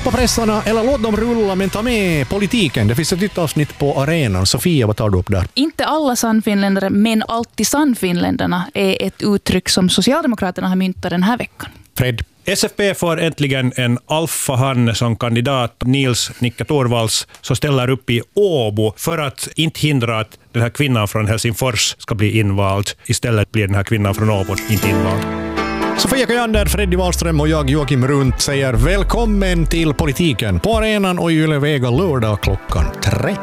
Släppa pressarna eller låt dem rulla, men ta med politiken. Det finns ett nytt avsnitt på arenan. Sofia, vad tar du upp där? Inte alla sannfinländare, men alltid sannfinländarna är ett uttryck som Socialdemokraterna har myntat den här veckan. Fred? SFP får äntligen en alfahanne som kandidat, Nils Nicka Torvalds, som ställer upp i Åbo för att inte hindra att den här kvinnan från Helsingfors ska bli invald. Istället blir den här kvinnan från Åbo inte invald. Sofia Kajander, Freddy Wahlström och jag, Joakim Runt, säger välkommen till politiken på arenan och i Yle Vega lördag 3.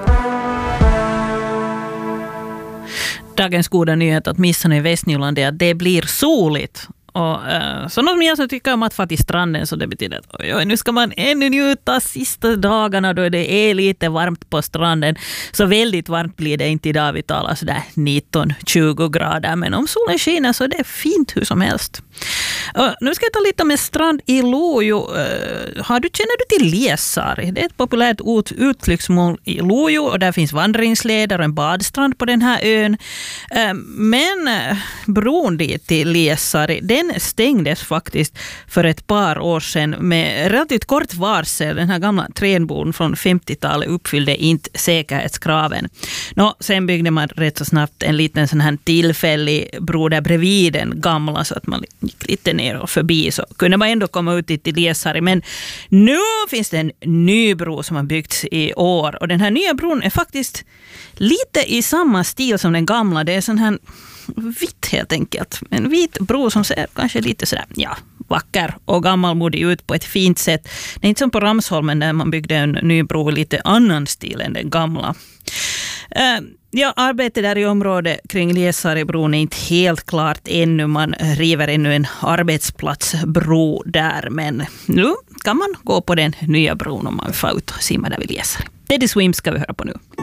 Dagens goda nyhet att missa i Västnyland är att det blir soligt. Och så något mer som tycker om att få till stranden, så det betyder att oj, nu ska man ännu njuta sista dagarna då det är lite varmt på stranden. Så väldigt varmt blir det inte idag, vi talar sådär 19-20 grader, men om solen skiner så är det fint hur som helst. Nu ska jag ta lite med strand i Lojo. Känner du till Liesari? Det är ett populärt utflyktsmål i Lojo och där finns vandringsleder och en badstrand på den här ön. Men bron dit till Liesari, den stängdes faktiskt för ett par år sedan med relativt kort varsel. Den här gamla tränbron från 50-talet uppfyllde inte säkerhetskraven. Sen byggde man rätt så snabbt en liten sån här tillfällig bro där bredvid den gamla, så att man gick lite ner och förbi, så kunde man ändå komma ut till Liesari. Men nu finns det en ny bro som har byggts i år, och den här nya bron är faktiskt lite i samma stil som den gamla. Det är sån här vitt helt enkelt. En vit bro som ser kanske lite sådär, vacker och gammalmodig ut på ett fint sätt. Det är inte som på Ramsholmen där man byggde en ny bro i lite annan stil än den gamla. Arbetet där i området kring Liesaribron är inte helt klart ännu. Man river ännu en arbetsplatsbro där, men nu kan man gå på den nya bron om man får ut och simma där vid Liesari. Teddy Swims ska vi höra på nu.